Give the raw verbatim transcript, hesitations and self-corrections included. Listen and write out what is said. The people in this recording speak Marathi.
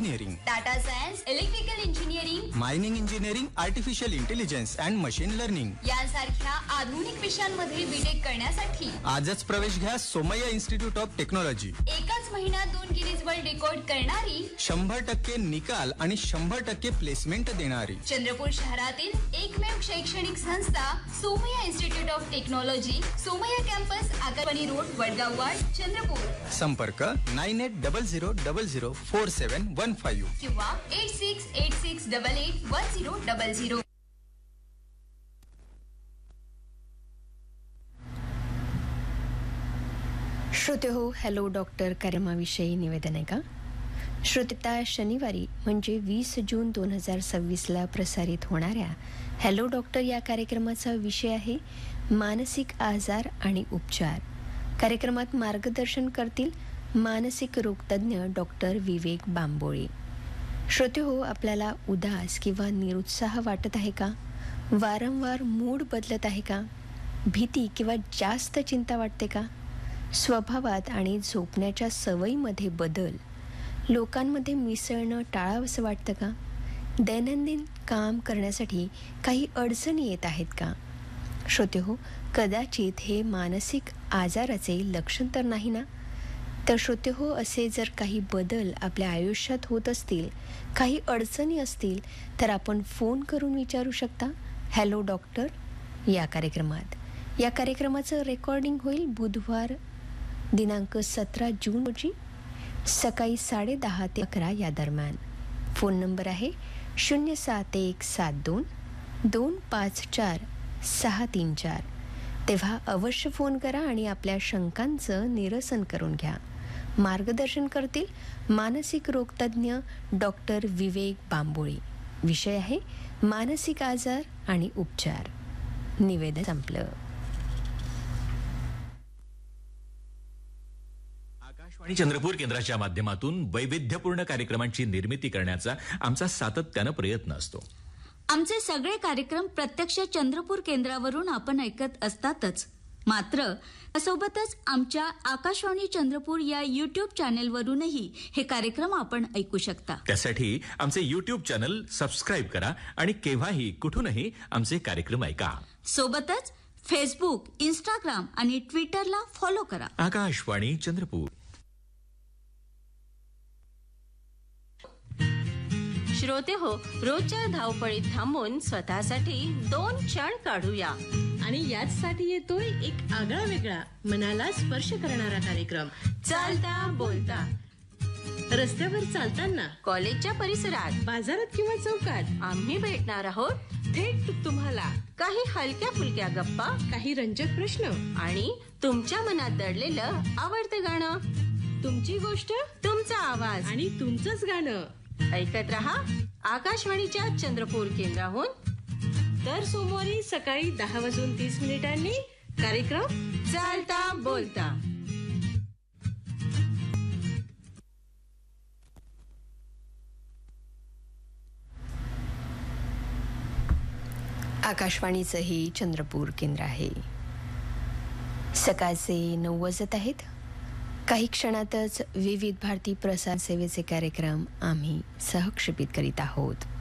Engineering, data science, electrical engineering, mining engineering, artificial intelligence and machine learning यांसारख्या आधुनिक विषयांमध्ये बीटेक करण्यासाठी आजच प्रवेश घ्या सोमय्या इन्स्टिट्यूट ऑफ टेक्नॉलॉजी. एकाच महिन्यात दोन गिनीज वर्ल्ड रेकॉर्ड करणारी, शंभर टक्के निकाल आणि शंभर टक्के प्लेसमेंट देणारी चंद्रपूर शहरातील एकमेव शैक्षणिक संस्था Somaiya institute of technology, Somaiya campus, Akashvani road, Vadgaon वाड, चंद्रपूर. संपर्क nine eight double zero double zero four सेवन वन फाईव्ह किंवा eight six eight six double eight one zero double zero. श्रोते हो, हॅलो डॉक्टर कार्यक्रमाविषयी निवेदन आहे का? श्रोता, शनिवारी म्हणजे वीस जून दोन हजार सव्वीसला प्रसारित होणाऱ्या हॅलो डॉक्टर या कार्यक्रमाचा विषय आहे मानसिक आजार आणि उपचार. कार्यक्रमात मार्गदर्शन करतील मानसिक रोगतज्ञ डॉक्टर विवेक बांबोळे. श्रोते हो, आपल्याला उदास किंवा निरुत्साह वाटत आहे का? वारंवार मूड बदलत आहे का? भीती किंवा जास्त चिंता वाटते का? स्वभावात आणि झोपण्याच्या सवयीमध्ये बदल, लोकांमध्ये मिसळणं टाळावंसं वाटतं का? दैनंदिन काम करण्यासाठी काही अडचणी येत आहेत का? श्रोते हो, कदाचित हे मानसिक आजाराचे लक्षण तर नाही ना? तर श्रोते हो, असे जर काही बदल आपल्या आयुष्यात होत असतील, काही अडचणी असतील, तर आपण फोन करून विचारू शकता हॅलो डॉक्टर या कार्यक्रमात. या कार्यक्रमाचं रेकॉर्डिंग होईल बुधवार दिनांक सतरा जून रोजी सकाळी साडे दहा ते अकरा या दरम्यान. फोन नंबर आहे शून्य सात एक सात दोन दोन पाच चार सहा तीन चार. तेव्हा अवश्य फोन करा आणि आपल्या शंकांचं निरसन करून घ्या. मार्गदर्शन करतील मानसिक रोगतज्ञ डॉक्टर विवेक बांबोळे. विषय आहे मानसिक आजार आणि उपचार. निवेदन संपलं. आकाशवाणी चंद्रपूर केंद्राच्या माध्यमातून वैविध्यपूर्ण कार्यक्रमांची निर्मिती करण्याचा आमचा सातत्यानं प्रयत्न असतो. आमचे सगळे कार्यक्रम प्रत्यक्ष चंद्रपूर केंद्रावरून आपण ऐकत असतातच, मात्र सोबतच आमच्या आकाशवाणी चंद्रपूर या युट्यूब चॅनेलवरूनही हे कार्यक्रम आपण ऐकू शकता. त्यासाठी आमचे युट्यूब चॅनल सबस्क्राईब करा आणि केव्हाही कुठूनही आमचे कार्यक्रम ऐका. सोबतच फेसबुक, इंस्टाग्राम आणि ट्विटरला फॉलो करा. आकाशवाणी चंद्रपूर. श्रोते हो, रोजच्या धावपळीत थांबून स्वतःसाठी दोन क्षण काढूया आणि याचसाठी येतोय एक आगळा वेगळा मनाला स्पर्श करणारा कार्यक्रम चालता बोलता. रस्त्यावर चालताना, कॉलेजच्या परिसरात, बाजारात किंवा चौकात आम्ही भेटणार आहोत थेट तुम्हाला. काही हलक्या फुलक्या गप्पा, काही रंजक प्रश्न आणि तुमच्या मनात दडलेलं आवडतं गाणं. तुमची गोष्ट, तुमचा आवाज आणि तुमचंच गाणं ऐकत रहा आकाशवाणीच्या चंद्रपूर केंद्राहून. दर सोमवारी सकाळी दहा वाजून तीस मिनिटांनी कार्यक्रम चालता बोलता. आकाशवाणीचं हे चंद्रपूर केंद्र आहे. सकाळचे नऊ वाजत आहेत. काही क्षणातच विविध भारती प्रसार सेवेचे कार्यक्रम आम्ही सहक्षेपित करीत आहोत.